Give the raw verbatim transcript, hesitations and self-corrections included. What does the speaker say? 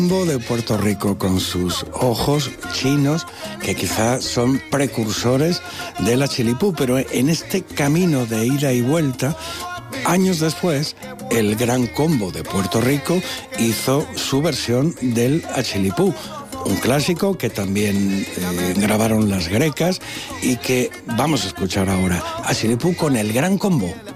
Combo de Puerto Rico con sus ojos chinos que quizás son precursores de la Chilipú, pero en este camino de ida y vuelta, años después, el Gran Combo de Puerto Rico hizo su versión del Achilipú, un clásico que también eh, grabaron las Grecas y que vamos a escuchar ahora. Achilipú con el Gran Combo.